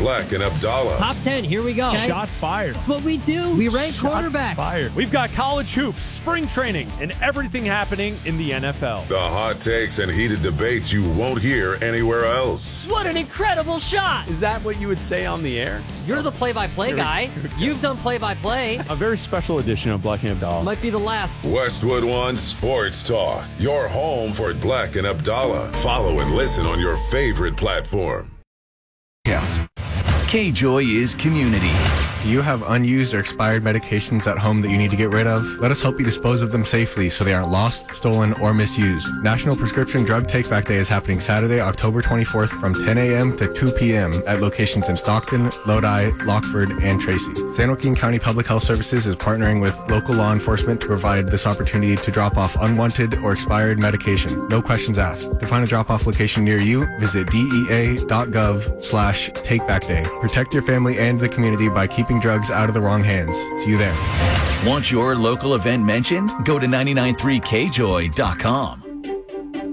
Black and Abdallah. Top 10, here we go. Okay. Shots fired. That's what we do. We rank quarterbacks. Fired. We've got college hoops, spring training, and everything happening in the NFL. The hot takes and heated debates you won't hear anywhere else. What an incredible shot. Is that what you would say on the air? You're the play-by-play guy. You've done play-by-play. A very special edition of Black and Abdallah. Might be the last. Westwood One Sports Talk, your home for Black and Abdallah. Follow and listen on your favorite platform. Counts. K-Joy is community. Do you have unused or expired medications at home that you need to get rid of? Let us help you dispose of them safely so they aren't lost, stolen, or misused. National Prescription Drug Take-Back Day is happening Saturday, October 24th from 10 a.m. to 2 p.m. at locations in Stockton, Lodi, Lockford, and Tracy. San Joaquin County Public Health Services is partnering with local law enforcement to provide this opportunity to drop off unwanted or expired medication. No questions asked. To find a drop-off location near you, visit dea.gov/takebackday. Protect your family and the community by keeping drugs out of the wrong hands. See you there. Want your local event mentioned? Go to 993kjoy.com.